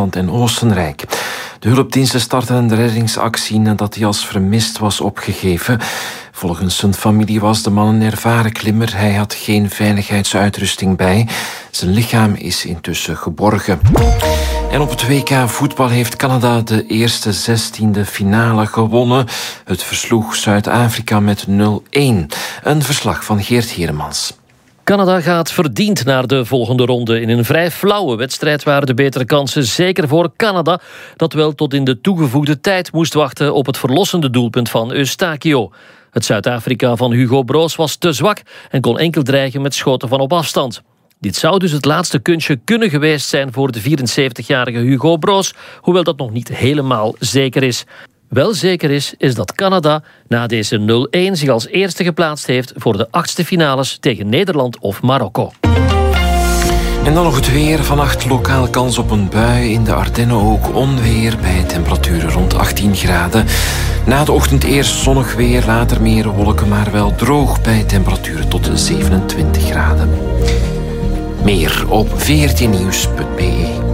Duitsland en Oostenrijk. De hulpdiensten starten een reddingsactie nadat hij als vermist was opgegeven. Volgens zijn familie was de man een ervaren klimmer. Hij had geen veiligheidsuitrusting bij. Zijn lichaam is intussen geborgen. En op het WK voetbal heeft Canada de eerste 16e finale gewonnen. Het versloeg Zuid-Afrika met 0-1. Een verslag van Geert Heremans. Canada gaat verdiend naar de volgende ronde. In een vrij flauwe wedstrijd waren de betere kansen zeker voor Canada, dat wel tot in de toegevoegde tijd moest wachten op het verlossende doelpunt van Eustachio. Het Zuid-Afrika van Hugo Broos was te zwak en kon enkel dreigen met schoten van op afstand. Dit zou dus het laatste kunstje kunnen geweest zijn voor de 74-jarige Hugo Broos, hoewel dat nog niet helemaal zeker is. Wel zeker is dat Canada na deze 0-1 zich als eerste geplaatst heeft voor de 8e finales tegen Nederland of Marokko. En dan nog het weer. Vannacht lokaal kans op een bui. In de Ardennen ook onweer bij temperaturen rond 18 graden. Na de ochtend eerst zonnig weer, later meer wolken, maar wel droog bij temperaturen tot 27 graden. Meer op vrtnieuws.be.